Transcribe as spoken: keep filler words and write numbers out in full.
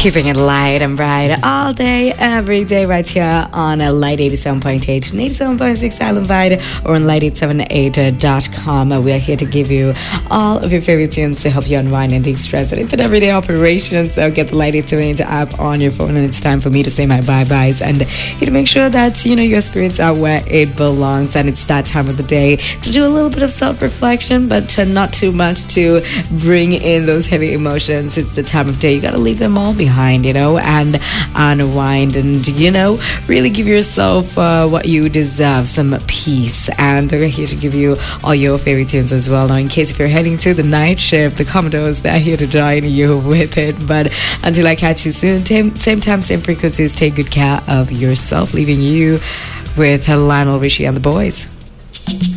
Keeping it light and bright all day, every day, right here on a Light eighty-seven point eight and eighty-seven point six Island Wide, or on light eight seven eight dot com. We are here to give you all of your favorite tunes to help you unwind and de-stress. And it's an everyday operation, so get the Light eighty-seven eight app on your phone, and it's time for me to say my bye-byes and here to make sure that, you know, your spirits are where it belongs. And it's that time of the day to do a little bit of self-reflection, but to not too much to bring in those heavy emotions. It's the time of day you gotta leave them all behind, you know, and unwind and, you know, really give yourself uh, what you deserve, some peace. And we're here to give you all your favorite tunes as well. Now, in case if you're heading to the night shift, the Commodores, they're here to join you with it. But until I catch you soon, same time, same frequencies, take good care of yourself, leaving you with Lionel Richie and the boys.